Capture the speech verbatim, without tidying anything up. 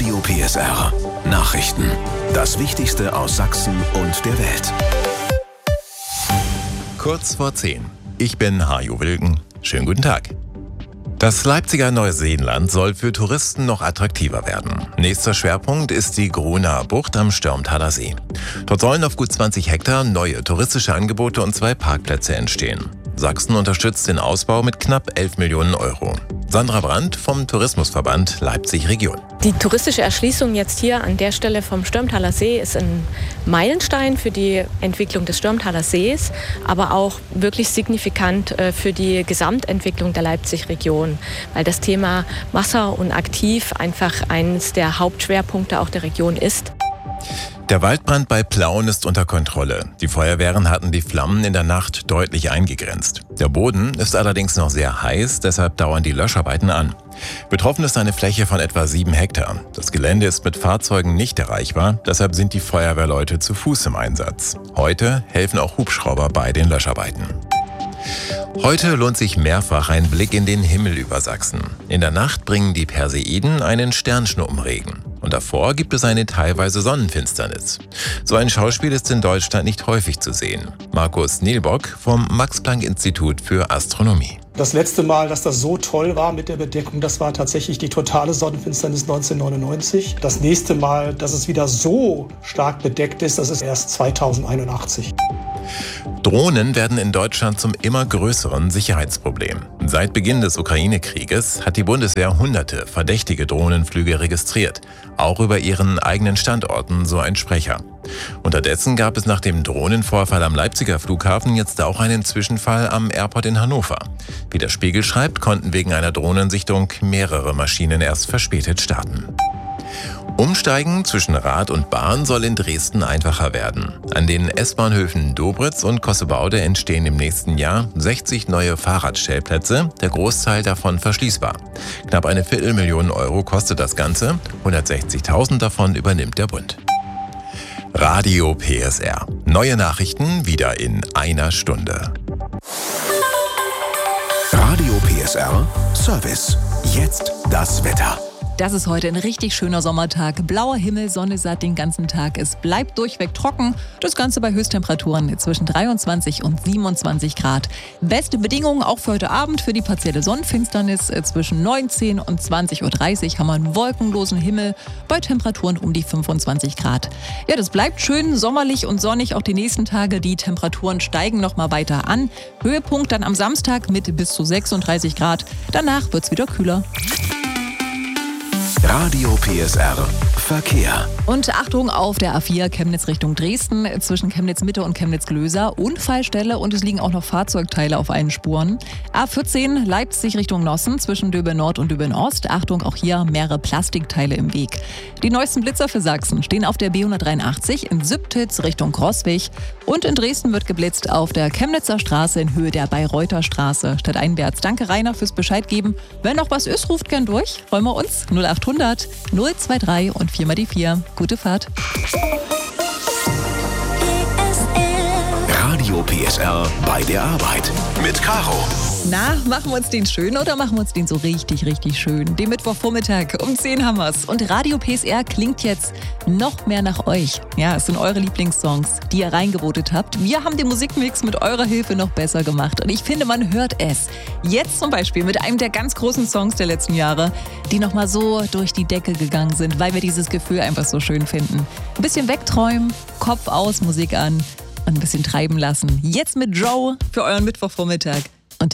Radio P S R. Nachrichten. Das Wichtigste aus Sachsen und der Welt. Kurz vor zehn. Ich bin Hajo Wilken. Schönen guten Tag. Das Leipziger Neuseenland soll für Touristen noch attraktiver werden. Nächster Schwerpunkt ist die Gruner Bucht am Störmthaler See. Dort sollen auf gut zwanzig Hektar neue touristische Angebote und zwei Parkplätze entstehen. Sachsen unterstützt den Ausbau mit knapp elf Millionen Euro. Sandra Brandt vom Tourismusverband Leipzig Region. Die touristische Erschließung jetzt hier an der Stelle vom Störmthaler See ist ein Meilenstein für die Entwicklung des Störmthaler Sees, aber auch wirklich signifikant für die Gesamtentwicklung der Leipzig Region, weil das Thema Wasser und Aktiv einfach eines der Hauptschwerpunkte auch der Region ist. Der Waldbrand bei Plauen ist unter Kontrolle. Die Feuerwehren hatten die Flammen in der Nacht deutlich eingegrenzt. Der Boden ist allerdings noch sehr heiß, deshalb dauern die Löscharbeiten an. Betroffen ist eine Fläche von etwa sieben Hektar. Das Gelände ist mit Fahrzeugen nicht erreichbar, deshalb sind die Feuerwehrleute zu Fuß im Einsatz. Heute helfen auch Hubschrauber bei den Löscharbeiten. Heute lohnt sich mehrfach ein Blick in den Himmel über Sachsen. In der Nacht bringen die Perseiden einen Sternschnuppenregen. Und davor gibt es eine teilweise Sonnenfinsternis. So ein Schauspiel ist in Deutschland nicht häufig zu sehen. Markus Nielbock vom Max-Planck-Institut für Astronomie. Das letzte Mal, dass das so toll war mit der Bedeckung, das war tatsächlich die totale Sonnenfinsternis neunzehnhundertneunundneunzig. Das nächste Mal, dass es wieder so stark bedeckt ist, das ist erst zweitausendeinundachtzig. Drohnen werden in Deutschland zum immer größeren Sicherheitsproblem. Seit Beginn des Ukraine-Krieges hat die Bundeswehr hunderte verdächtige Drohnenflüge registriert, auch über ihren eigenen Standorten, so ein Sprecher. Unterdessen gab es nach dem Drohnenvorfall am Leipziger Flughafen jetzt auch einen Zwischenfall am Airport in Hannover. Wie der Spiegel schreibt, konnten wegen einer Drohnensichtung mehrere Maschinen erst verspätet starten. Umsteigen zwischen Rad und Bahn soll in Dresden einfacher werden. An den S-Bahnhöfen Dobritz und Kossebaude entstehen im nächsten Jahr sechzig neue Fahrradstellplätze, der Großteil davon verschließbar. Knapp eine Viertelmillion Euro kostet das Ganze, hundertsechzigtausend davon übernimmt der Bund. Radio P S R. Neue Nachrichten wieder in einer Stunde. Radio P S R Service. Jetzt das Wetter. Das ist heute ein richtig schöner Sommertag. Blauer Himmel, Sonne satt den ganzen Tag. Es bleibt durchweg trocken. Das Ganze bei Höchsttemperaturen zwischen dreiundzwanzig und siebenundzwanzig Grad. Beste Bedingungen auch für heute Abend für die partielle Sonnenfinsternis. Zwischen neunzehn und zwanzig Uhr dreißig haben wir einen wolkenlosen Himmel bei Temperaturen um die fünfundzwanzig Grad. Ja, das bleibt schön sommerlich und sonnig auch die nächsten Tage. Die Temperaturen steigen noch mal weiter an. Höhepunkt dann am Samstag mit bis zu sechsunddreißig Grad. Danach wird's wieder kühler. Radio P S R Verkehr. Und Achtung auf der A vier Chemnitz Richtung Dresden zwischen Chemnitz Mitte und Chemnitz Glöser. Unfallstelle und es liegen auch noch Fahrzeugteile auf allen Spuren. A vierzehn Leipzig Richtung Nossen zwischen Döbeln Nord und Döbeln Ost. Achtung, auch hier mehrere Plastikteile im Weg. Die neuesten Blitzer für Sachsen stehen auf der B hundertdreiundachtzig in Sübtitz Richtung Crossweg. Und in Dresden wird geblitzt auf der Chemnitzer Straße in Höhe der Bayreuther Straße. Stadteinwärts. Danke Rainer fürs Bescheid geben. Wenn noch was ist, ruft gern durch. Freuen wir uns. null achthundert null drei drei und vier mal die vier. Gute Fahrt. Radio P S R bei der Arbeit mit Caro. Na, machen wir uns den schön oder machen wir uns den so richtig, richtig schön? Den Mittwochvormittag um zehn haben wir's. Und Radio P S R klingt jetzt noch mehr nach euch. Ja, es sind eure Lieblingssongs, die ihr reingevotet habt. Wir haben den Musikmix mit eurer Hilfe noch besser gemacht. Und ich finde, man hört es. Jetzt zum Beispiel mit einem der ganz großen Songs der letzten Jahre, die nochmal so durch die Decke gegangen sind, weil wir dieses Gefühl einfach so schön finden. Ein bisschen wegträumen, Kopf aus, Musik an und ein bisschen treiben lassen. Jetzt mit Joe für euren Mittwochvormittag.